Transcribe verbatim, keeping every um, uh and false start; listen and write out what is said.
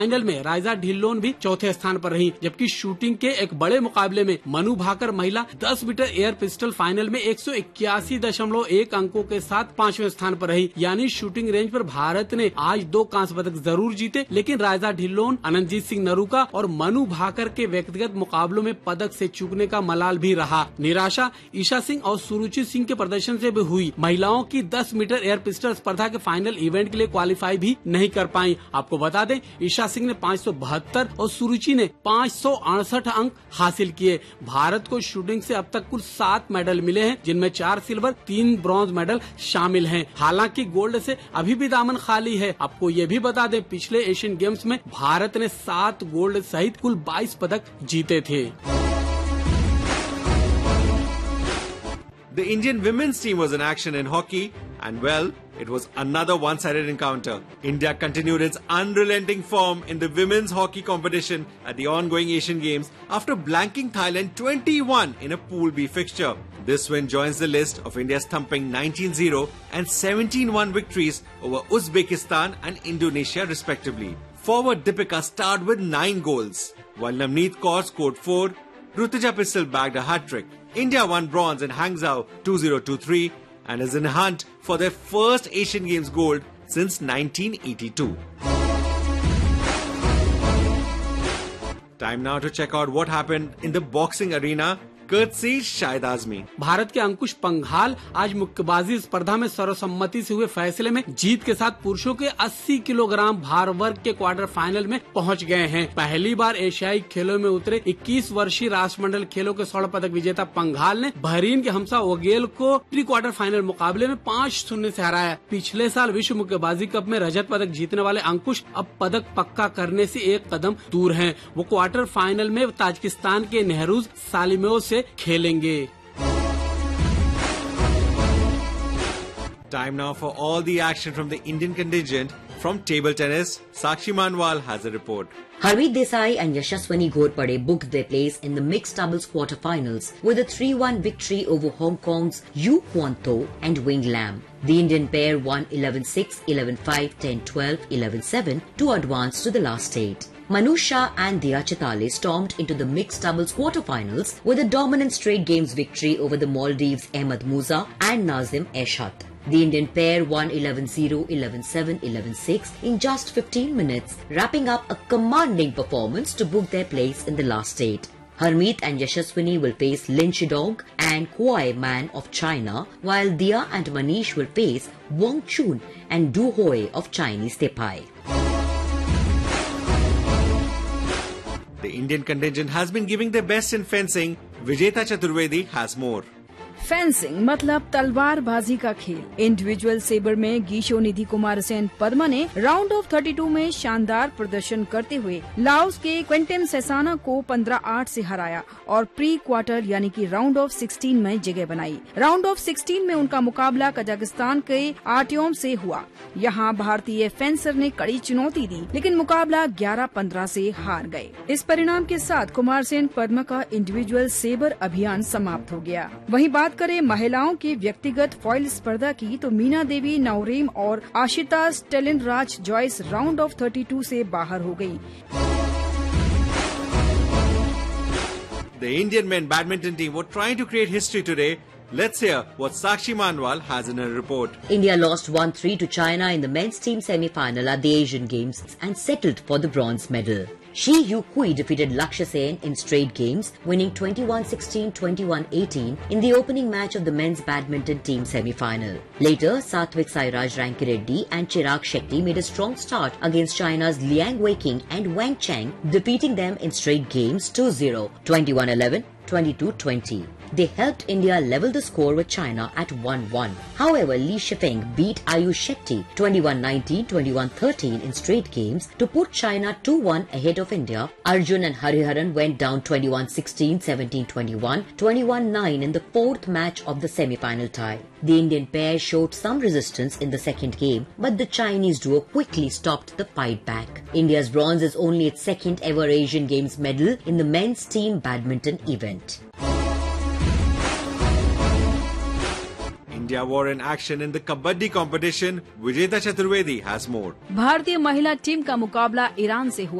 Final में राइजा ढिल्लोन भी चौथे स्थान पर रही, जबकि शूटिंग के एक बड़े मुकाबले में मनु भाकर महिला दस मीटर एयर पिस्टल फाइनल में एक सौ इक्यासी दशमलव एक अंकों के साथ पांचवें स्थान पर रही। यानी शूटिंग रेंज पर भारत ने आज दो कांस्य पदक जरूर जीते, लेकिन राइजा ढिल्लोन, अनंतजीत सिंह नरूका और मनु भाकर के व्यक्तिगत मुकाबलों में पदक से चूकने का मलाल भी रहा। निराशा ईशा सिंह और सुरुचि सिंह के प्रदर्शन से भी हुई। महिलाओं की दस मीटर एयर पिस्टल स्पर्धा के फाइनल इवेंट के लिए क्वालिफाई भी नहीं कर पाई। आपको बता दें, ईशा सिंह ने पाँच सौ बहत्तर और सुरुचि ने पाँच सौ अड़सठ अंक हासिल किए। भारत को शूटिंग से अब तक कुल सात मेडल मिले हैं, जिनमें चार सिल्वर, तीन ब्रॉन्ज मेडल शामिल हैं। हालांकि गोल्ड से अभी भी दामन खाली है। आपको ये भी बता दें, पिछले एशियन गेम्स में भारत ने सात गोल्ड सहित कुल बाईस पदक जीते थे। The Indian women's team was in action in hockey, and well, it was another one-sided encounter. India continued its unrelenting form in the women's hockey competition at the ongoing Asian Games after blanking Thailand twenty-one in a Pool B fixture. This win joins the list of India's thumping nineteen zero and seventeen one victories over Uzbekistan and Indonesia respectively. Forward Deepika starred with nine goals, while Navneet Kaur scored four. Rutuja Pistol bagged a hat-trick. India won bronze in Hangzhou two thousand twenty-three and is in a hunt for their first Asian Games gold since nineteen eighty-two. Time now to check out what happened in the boxing arena. courtesy Shahid Azmi. Bharat के अंकुश पंघाल आज मुक्केबाजी स्पर्धा में सर्वसम्मति से हुए फैसले में जीत के साथ पुरुषों के अस्सी किलोग्राम भार वर्ग के क्वार्टर फाइनल में पहुंच गए हैं। पहली बार एशियाई खेलों में उतरे इक्कीस वर्षीय राष्ट्रमंडल खेलों के स्वर्ण पदक विजेता पंघाल ने बहरीन के हमसा वगेल को प्री क्वार्टर फाइनल मुकाबले में पाँच शून्य से हराया। पिछले साल विश्व मुक्केबाजी कप में रजत पदक जीतने वाले अंकुश अब पदक पक्का करने से एक कदम दूर हैं। वो क्वार्टर फाइनल में ताजिकिस्तान के नेहरूज सालिमोव से खेलेंगे। Time now for all the action from the Indian contingent. From table tennis, Sakshi Manwal has a report. Harmeet Desai and Yashaswini Ghorpade booked their place in the mixed doubles quarterfinals with a three one victory over Hong Kong's Yu Kuan Tho and Wing Lam. The Indian pair won eleven six, eleven five, ten twelve, eleven seven to advance to the last eight. Manu Shah and Diya Chitale stormed into the mixed doubles quarterfinals with a dominant straight games victory over the Maldives' Ahmed Musa and Nazim Eshat. The Indian pair won eleven zero, eleven seven, eleven six in just fifteen minutes, wrapping up a commanding performance to book their place in the last eight. Harmeet and Yashaswini will face Lin Shidong and Kuai Man of China, while Diya and Manish will face Wang Chun and Du Hui of Chinese Taipei. The Indian contingent has been giving their best in fencing. Vijeta Chaturvedi has more. Fencing मतलब तलवारबाजी का खेल। Individual sabre में गीशो निधि कुमार सेन पद्मा ने round of बत्तीस में शानदार प्रदर्शन करते हुए लाओस के क्विंटन सेसाना को पंद्रह आठ से हराया और प्री क्वार्टर यानी कि राउंड ऑफ सोलह में जगह बनाई। राउंड ऑफ सोलह में उनका मुकाबला कजाकिस्तान के आर्टियोम से हुआ। यहाँ भारतीय फेंसर ने कड़ी चुनौती दी, लेकिन मुकाबला ग्यारह पंद्रह से हार गए। इस परिणाम के साथ कुमार सेन पद्मा का इंडिविजुअल सेबर अभियान समाप्त हो गया। वहीं बात करें महिलाओं की व्यक्तिगत फॉइल स्पर्धा की तो मीना देवी, नौरीम और Ashita Stalin Raj Joyce round of बत्तीस से बाहर हो गई। The Indian men badminton team were trying to create history today. Let's hear what Sakshi Manwal has in her report. India lost one three to China in the men's team semi-final at the Asian Games and settled for the bronze medal. Shi Yu Kui defeated Lakshya Sen in straight games, winning twenty-one sixteen, twenty-one eighteen in the opening match of the men's badminton team semi-final. Later, Satvik Sairaj Rankireddy and Chirag Shetty made a strong start against China's Liang Weiqing and Wang Cheng, defeating them in straight games two zero, twenty-one eleven, twenty-two twenty. They helped India level the score with China at one one. However, Li Shifeng beat Ayush Shetty twenty-one nineteen, twenty-one thirteen in straight games to put China two one ahead of India. Arjun and Hariharan went down twenty-one sixteen, seventeen twenty-one, twenty-one nine in the fourth match of the semi-final tie. The Indian pair showed some resistance in the second game, but the Chinese duo quickly stopped the fight back. India's bronze is only its second ever Asian Games medal in the men's team badminton event. India were in action in the Kabaddi competition. Vijeta Chaturvedi has more. भारतीय महिला team का मुकाबला Iran से हुआ